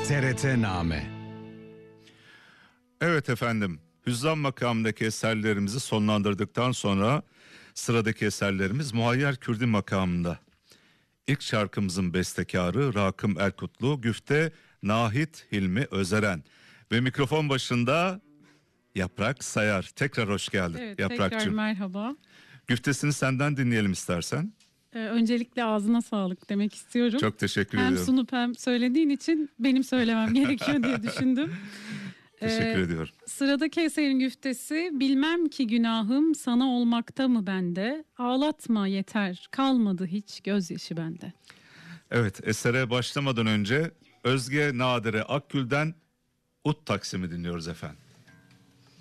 TRT-Name. Evet efendim, Hüzzam makamındaki eserlerimizi sonlandırdıktan sonra sıradaki eserlerimiz Muhayyer Kürdi makamında. İlk şarkımızın bestekarı Rakım Erkutlu, güfte Nahit Hilmi Özeren ve mikrofon başında Yaprak Sayar. Tekrar hoş geldin, Evet, Yaprakçığım. tekrar merhaba. Güftesini senden dinleyelim istersen. Öncelikle ağzına sağlık demek istiyorum. Çok teşekkür hem ediyorum. sunup hem söylediğin için benim söylemem gerekiyor diye düşündüm. Teşekkür ediyorum. Sıradaki eserin güftesi bilmem ki günahım sana olmakta mı bende, ağlatma yeter kalmadı hiç gözyaşı bende. Evet, esere başlamadan önce Özge Nadire Akgül'den Ut Taksim'i dinliyoruz efendim.